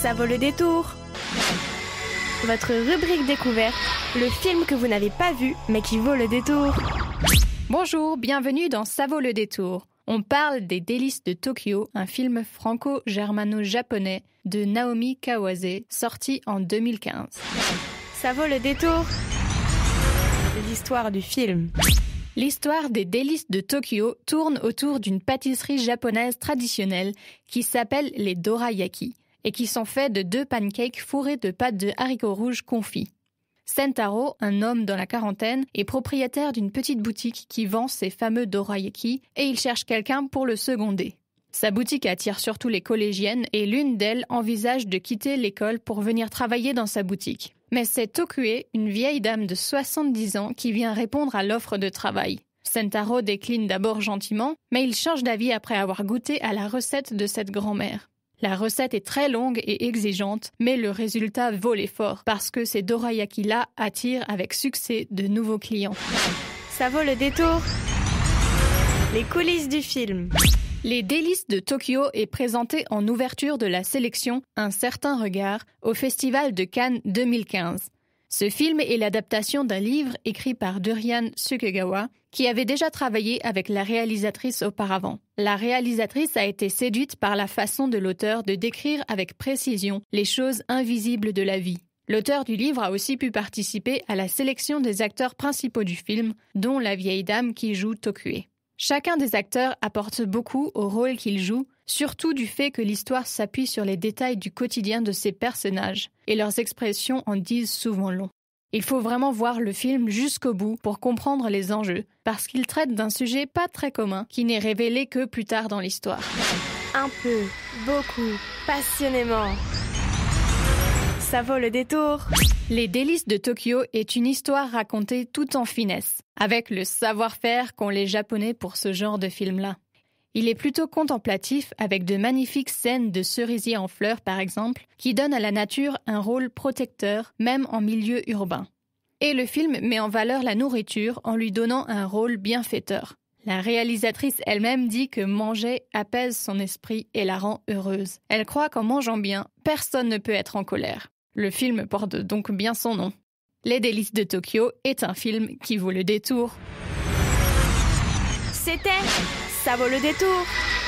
Ça vaut le détour. Votre rubrique découverte, le film que vous n'avez pas vu mais qui vaut le détour. Bonjour, bienvenue dans Ça vaut le détour. On parle des Délices de Tokyo, un film franco-germano-japonais de Naomi Kawase, sorti en 2015. Ça vaut le détour. L'histoire du film. L'histoire des Délices de Tokyo tourne autour d'une pâtisserie japonaise traditionnelle qui s'appelle les dorayaki et qui sont faits de 2 pancakes fourrés de pâte de haricots rouges confits. Sentaro, un homme dans la quarantaine, est propriétaire d'une petite boutique qui vend ces fameux dorayaki et il cherche quelqu'un pour le seconder. Sa boutique attire surtout les collégiennes et l'une d'elles envisage de quitter l'école pour venir travailler dans sa boutique. Mais c'est Tokue, une vieille dame de 70 ans, qui vient répondre à l'offre de travail. Sentaro décline d'abord gentiment, mais il change d'avis après avoir goûté à la recette de cette grand-mère. La recette est très longue et exigeante, mais le résultat vaut l'effort parce que ces dorayaki-là attirent avec succès de nouveaux clients. Ça vaut le détour. Les coulisses du film. Les Délices de Tokyo est présenté en ouverture de la sélection Un certain regard au Festival de Cannes 2015. Ce film est l'adaptation d'un livre écrit par Dorian Sukegawa, qui avait déjà travaillé avec la réalisatrice auparavant. La réalisatrice a été séduite par la façon de l'auteur de décrire avec précision les choses invisibles de la vie. L'auteur du livre a aussi pu participer à la sélection des acteurs principaux du film, dont la vieille dame qui joue Tokue. Chacun des acteurs apporte beaucoup au rôle qu'il joue, surtout du fait que l'histoire s'appuie sur les détails du quotidien de ces personnages, et leurs expressions en disent souvent long. Il faut vraiment voir le film jusqu'au bout pour comprendre les enjeux, parce qu'il traite d'un sujet pas très commun, qui n'est révélé que plus tard dans l'histoire. Un peu, beaucoup, passionnément. Ça vaut le détour. Les Délices de Tokyo est une histoire racontée tout en finesse, avec le savoir-faire qu'ont les Japonais pour ce genre de film-là. Il est plutôt contemplatif avec de magnifiques scènes de cerisiers en fleurs par exemple, qui donnent à la nature un rôle protecteur même en milieu urbain. Et le film met en valeur la nourriture en lui donnant un rôle bienfaiteur. La réalisatrice elle-même dit que manger apaise son esprit et la rend heureuse. Elle croit qu'en mangeant bien, personne ne peut être en colère. Le film porte donc bien son nom. Les Délices de Tokyo est un film qui vaut le détour. C'était Ça vaut le détour.